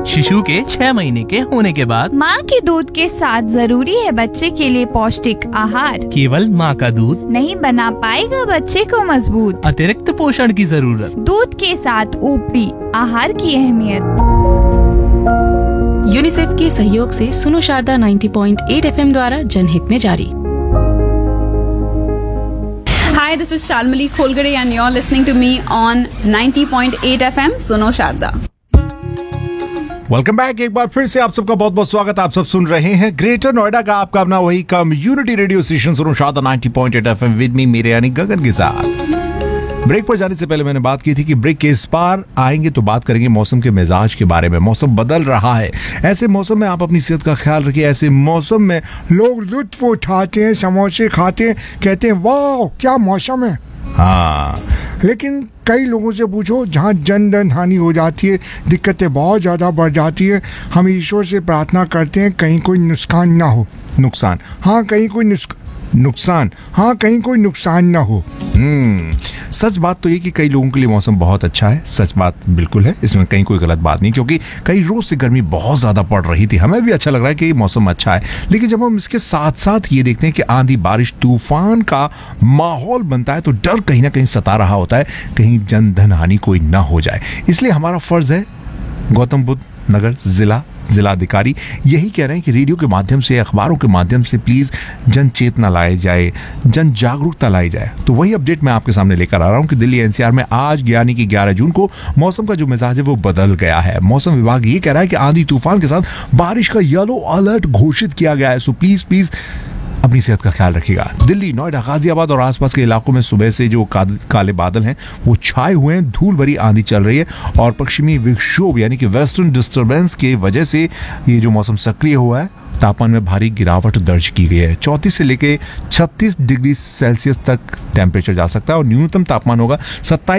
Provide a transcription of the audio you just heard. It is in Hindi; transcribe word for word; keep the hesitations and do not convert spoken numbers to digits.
शिशु के छह महीने के होने के बाद माँ के दूध के साथ जरूरी है बच्चे के लिए पौष्टिक आहार। केवल माँ का दूध नहीं बना पाएगा बच्चे को मजबूत। अतिरिक्त पोषण की जरूरत। दूध के साथ ऊपरी आहार की अहमियत। यूनिसेफ के सहयोग से सुनो शारदा नब्बे पॉइंट आठ एफएम द्वारा जनहित में जारी। Hi, this is Shalmali Kholgade and you're listening to me on ninety point eight F M सुनो शारदा। Welcome back. एक बार फिर से आप सबका बहुत बहुत स्वागत। आप सब सुन रहे हैं ग्रेटर नोएडा का आपका अपना वही कम्युनिटी रेडियो स्टेशन सुनो शारदा नब्बे पॉइंट आठ एफएम विद मी मेरे यानी गगन के साथ। ब्रेक पर जाने से पहले मैंने बात की थी कि ब्रेक के इस पार आएंगे तो बात करेंगे मौसम के मिजाज के बारे में। मौसम बदल रहा है, ऐसे मौसम में आप अपनी सेहत का ख्याल रखिए। ऐसे मौसम में लोग लुत्फ उठाते हैं, समोसे खाते हैं, कहते हैं वाह क्या मौसम है। हाँ, लेकिन कई लोगों से पूछो जहाँ जन धन हानि हो जाती है, दिक्कतें बहुत ज़्यादा बढ़ जाती है, हम ईश्वर से प्रार्थना करते हैं कहीं कोई नुकसान ना हो। नुकसान हाँ कहीं कोई नुस्ख नुकसान हाँ कहीं कोई नुकसान ना हो। हम्म सच बात तो ये कि कई लोगों के लिए मौसम बहुत अच्छा है। सच बात बिल्कुल है, इसमें कहीं कोई गलत बात नहीं, क्योंकि कई रोज से गर्मी बहुत ज़्यादा पड़ रही थी। हमें भी अच्छा लग रहा है कि ये मौसम अच्छा है, लेकिन जब हम इसके साथ साथ ये देखते हैं कि आंधी बारिश तूफान का माहौल बनता है तो डर कहीं ना कहीं सता रहा होता है, कहीं जन धन हानि कोई ना हो जाए। इसलिए हमारा फर्ज है, गौतम बुद्ध नगर जिला जिलाधिकारी यही कह रहे हैं कि रेडियो के माध्यम से, अखबारों के माध्यम से प्लीज जन चेतना लाई जाए, जन जागरूकता लाई जाए। तो वही अपडेट मैं आपके सामने लेकर आ रहा हूं कि दिल्ली एनसीआर में आज यानी कि ग्यारह जून को मौसम का जो मिजाज है वो बदल गया है। मौसम विभाग ये कह रहा है कि आंधी तूफान के साथ बारिश का येलो अलर्ट घोषित किया गया है। सो प्लीज प्लीज अपनी सेहत का ख्याल रखिएगा। दिल्ली, नोएडा, गाजियाबाद और आसपास के इलाकों में सुबह से जो का, काले बादल हैं वो छाए हुए हैं, धूल भरी आंधी चल रही है और पश्चिमी विक्षोभ यानी कि वेस्टर्न डिस्टर्बेंस के वजह से ये जो मौसम सक्रिय हुआ है, तापमान में भारी गिरावट दर्ज की गई है। चौंतीस से लेकर छत्तीस डिग्री सेल्सियस तक टेम्परेचर जा सकता है और न्यूनतम तापमान होगा सत्ताईस